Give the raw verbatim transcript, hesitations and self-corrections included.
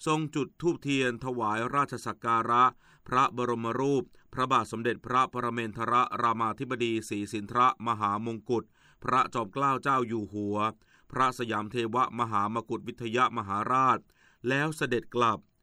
ทรงจุดธูปเทียนถวายราชสักการะพระบรมรูปพระบาทสมเด็จพระปรเมนทรรามาธิบดีศรีสินทรมหามงกุฎพระจอมเกล้าเจ้าอยู่หัวพระสยามเทวมหามกุฏวิทยมหาราชแล้วเสด็จกลับ